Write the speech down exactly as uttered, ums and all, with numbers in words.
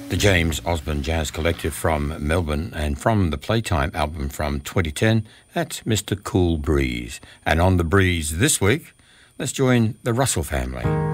The James Osborne Jazz Collective from Melbourne, and from the Playtime album from twenty ten, that's Mister Cool Breeze. And on the breeze this week, let's join the Russell family.